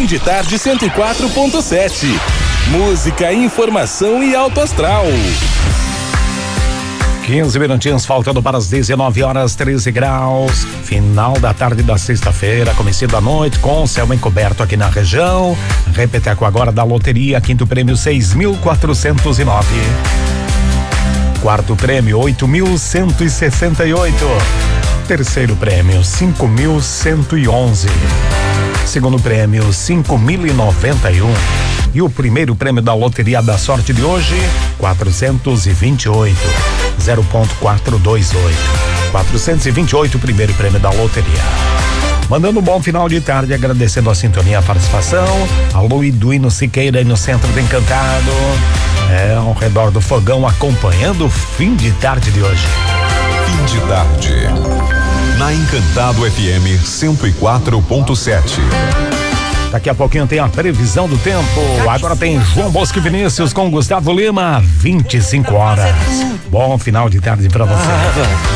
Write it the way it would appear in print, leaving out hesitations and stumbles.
Fim de Tarde 104.7. Música, informação e alto astral. 15 minutinhos faltando para as 19 horas, 13 graus. Final da tarde da sexta-feira, comecinho da noite com céu encoberto aqui na região. Repeteco agora da loteria, quinto prêmio 6.409. Quarto prêmio 8.168. Terceiro prêmio 5.111. Segundo prêmio 5.091. E o primeiro prêmio da loteria da sorte de hoje 428. 0.428. 428, primeiro prêmio da loteria. Mandando um bom final de tarde, agradecendo a sintonia, a participação. Alô, Iduino Siqueira aí no centro do Encantado. Ao redor do fogão, acompanhando o fim de tarde de hoje. Fim de tarde. Na Encantado FM 104.7. Daqui a pouquinho tem a previsão do tempo. Agora tem João Bosco e Vinícius com Gustavo Lima, 25 horas. Bom final de tarde pra você.